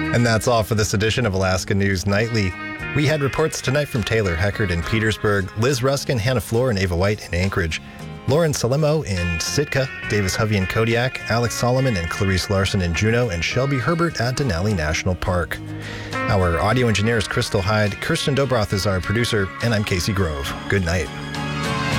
And that's all for this edition of Alaska News Nightly. We had reports tonight from Taylor Heckert in Petersburg, Liz Ruskin, Hannah Floor, and Ava White in Anchorage, Lauren Salemo in Sitka, Davis Hovey in Kodiak, Alex Solomon and Clarice Larson in Juneau, and Shelby Herbert at Denali National Park. Our audio engineer is Crystal Hyde, Kirsten Dobroth is our producer, and I'm Casey Grove. Good night.